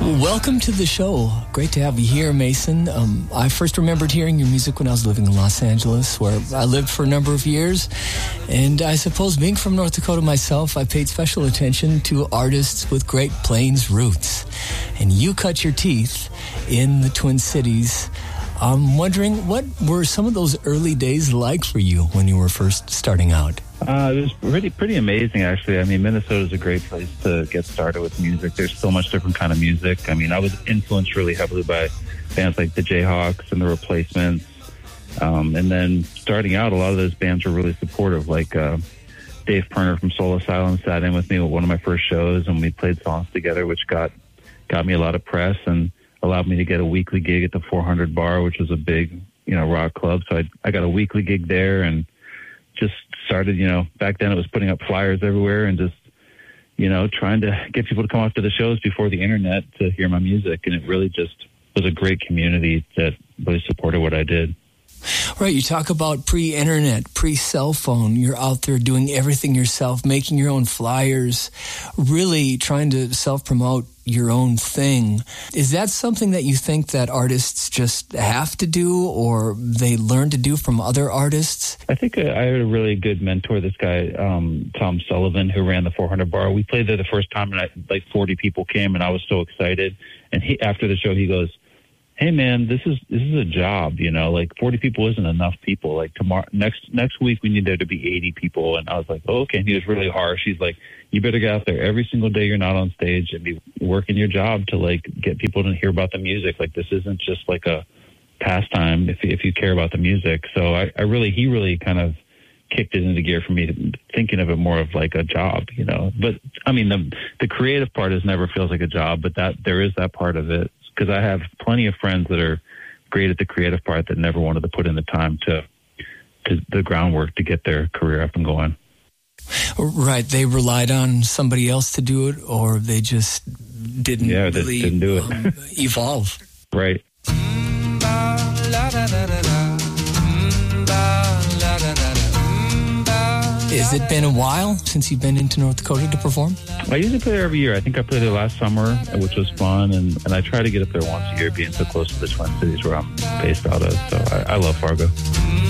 Welcome to the show. Great to have you here, Mason. I first remembered hearing your music when I was living in Los Angeles, where I lived for a number of years. And I suppose being from North Dakota myself, I paid special attention to artists with Great Plains roots. And you cut your teeth in the Twin Cities. I'm wondering, what were some of those early days like for you when you were first starting out? It was pretty amazing, actually. I mean, Minnesota is a great place to get started with music. There's so much different kind of music. I mean, I was influenced really heavily by bands like the Jayhawks and the Replacements. And then starting out, a lot of those bands were really supportive. Like Dave Pirner from Soul Asylum sat in with me at one of my first shows, and we played songs together, which got me a lot of press and allowed me to get a weekly gig at the 400 Bar, which was a big, rock club. So I got a weekly gig there and just started, back then it was putting up flyers everywhere and just, trying to get people to come out to the shows before the internet to hear my music. And it really just was a great community that really supported what I did. Right, you talk about pre-internet, pre-cell phone. You're out there doing everything yourself, making your own flyers, really trying to self-promote your own thing. Is that something that you think that artists just have to do, or they learn to do from other artists? I think I had a really good mentor, this guy, Tom Sullivan, who ran the 400 Bar. We played there the first time, and like 40 people came, and I was so excited. And after the show, he goes, "Hey man, this is a job, like 40 people isn't enough people. Like tomorrow, next week we need there to be 80 people." And I was like, "Oh, okay." And he was really harsh. He's like, "You better get out there every single day you're not on stage and be working your job to like get people to hear about the music. Like this isn't just like a pastime if you care about the music." So he really kind of kicked it into gear for me, thinking of it more of like a job, But I mean, the creative part never feels like a job, but that there is that part of it. Because I have plenty of friends that are great at the creative part that never wanted to put in the time to the groundwork to get their career up and going. Right. They relied on somebody else to do it, or they just didn't didn't do it. Evolve. Right. Has it been a while since you've been into North Dakota to perform? I usually play there every year. I think I played there last summer, which was fun, and I try to get up there once a year, being so close to the Twin Cities where I'm based out of. So I love Fargo.